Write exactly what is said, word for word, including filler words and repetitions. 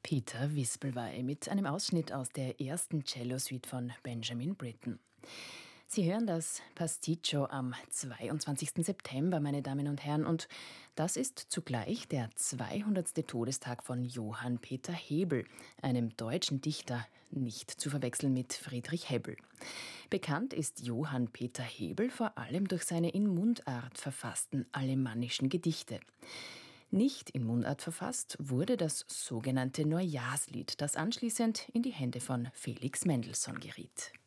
Peter Wispelwey mit einem Ausschnitt aus der ersten Cello-Suite von Benjamin Britten. Sie hören das Pasticcio am zweiundzwanzigsten September, meine Damen und Herren, und das ist zugleich der zweihundertste Todestag von Johann Peter Hebel, einem deutschen Dichter, nicht zu verwechseln mit Friedrich Hebbel. Bekannt ist Johann Peter Hebel vor allem durch seine in Mundart verfassten alemannischen Gedichte. Nicht in Mundart verfasst wurde das sogenannte Neujahrslied, das anschließend in die Hände von Felix Mendelssohn geriet.